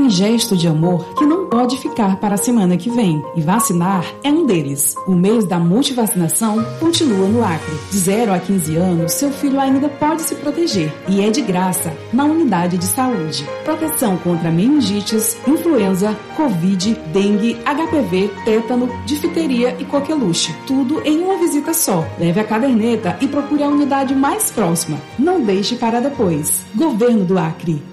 gesto de amor que não pode ficar para a semana que vem, e vacinar é um deles. O mês da multivacinação continua no Acre. De 0 a 15 anos, seu filho ainda pode se proteger e é de graça na unidade de saúde. Proteção contra meningites, influenza, Covid, dengue, HPV, tétano, difteria e coqueluche. Tudo em uma visita só. Leve a caderneta e procure a unidade mais próxima. Não deixe para depois. Governo do Acre.